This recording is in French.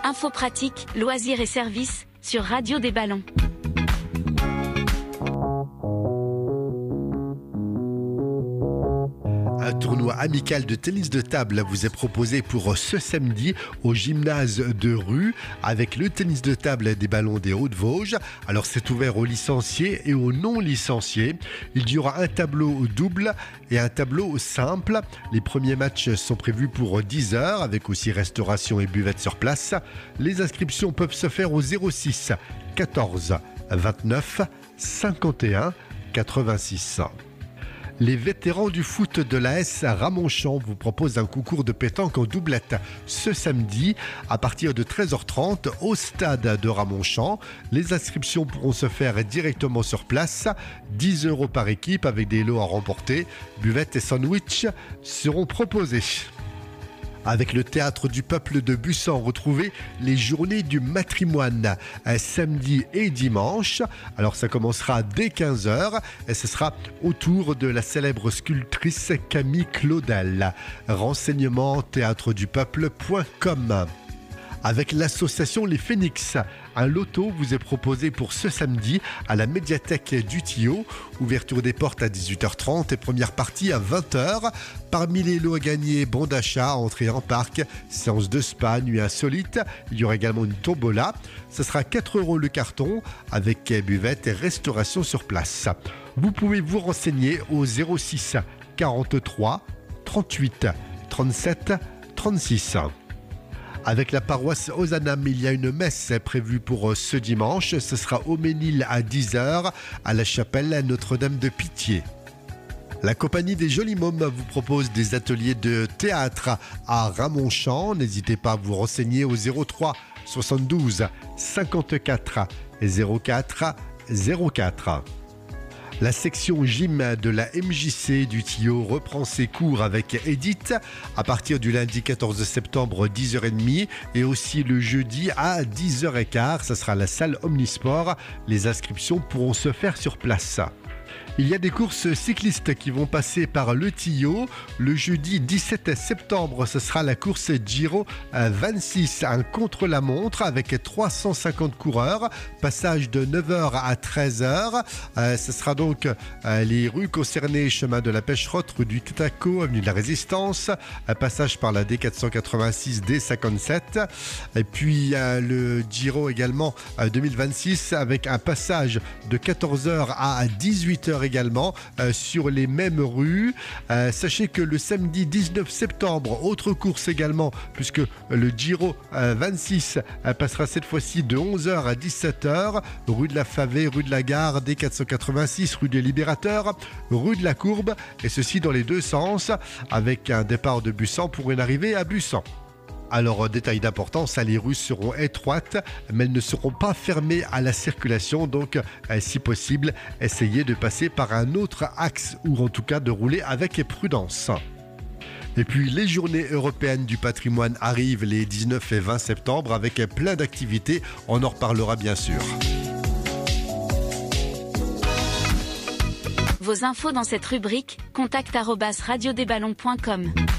Infos pratiques, loisirs et services sur Radio des Ballons. Un tournoi amical de tennis de table vous est proposé pour ce samedi au gymnase de Rue avec le tennis de table des Ballons des Hauts-de-Vosges. Alors c'est ouvert aux licenciés et aux non-licenciés. Il y aura un tableau double et un tableau simple. Les premiers matchs sont prévus pour 10h avec aussi restauration et buvette sur place. Les inscriptions peuvent se faire au 06 14 29 51 86. Les vétérans du foot de l'AS Ramonchamp vous proposent un concours de pétanque en doublette ce samedi à partir de 13h30 au stade de Ramonchamp. Les inscriptions pourront se faire directement sur place. 10 € par équipe avec des lots à remporter. Buvettes et sandwich seront proposés. Avec le Théâtre du Peuple de Bussan, retrouvez les journées du matrimoine samedi et dimanche. Alors ça commencera dès 15h et ce sera autour de la célèbre sculptrice Camille Claudel. Renseignements théâtredupeuple.com. Avec l'association Les Phénix, un loto vous est proposé pour ce samedi à la médiathèque du Tillot. Ouverture des portes à 18h30 et première partie à 20h. Parmi les lots à gagner, bon d'achat, entrée en parc, séance de spa, nuit insolite. Il y aura également une tombola. Ce sera 4 € le carton avec buvette et restauration sur place. Vous pouvez vous renseigner au 06 43 38 37 36. Avec la paroisse Ozanam, il y a une messe prévue pour ce dimanche. Ce sera au Ménil à 10h à la chapelle Notre-Dame de Pitié. La compagnie des Jolis Mômes vous propose des ateliers de théâtre à Ramonchamp. N'hésitez pas à vous renseigner au 03 72 54 04 04. La section gym de la MJC du Tillot reprend ses cours avec Edith à partir du lundi 14 septembre 10h30 et aussi le jeudi à 10h15. Ça sera la salle Omnisport. Les inscriptions pourront se faire sur place. Il y a des courses cyclistes qui vont passer par le Tillot. Le jeudi 17 septembre, ce sera la course Giro 26, un contre-la-montre avec 350 coureurs. Passage de 9h à 13h. Ce sera donc les rues concernées, chemin de la Pêcherotte, rue du Taco, avenue de la Résistance. Un passage par la D486, D57. Et puis le Giro également 2026 avec un passage de 14h à 18h également sur les mêmes rues. Sachez que le samedi 19 septembre, autre course également, puisque le Giro 26 passera cette fois-ci de 11h à 17h, rue de la Favée, rue de la Gare, D486, rue des Libérateurs, rue de la Courbe, et ceci dans les deux sens, avec un départ de Bussan pour une arrivée à Bussan. Alors, détail d'importance, les rues seront étroites, mais elles ne seront pas fermées à la circulation. Donc, si possible, essayez de passer par un autre axe ou en tout cas de rouler avec prudence. Et puis, les journées européennes du patrimoine arrivent les 19 et 20 septembre avec plein d'activités. On en reparlera bien sûr. Vos infos dans cette rubrique, contact@radiodesballons.com.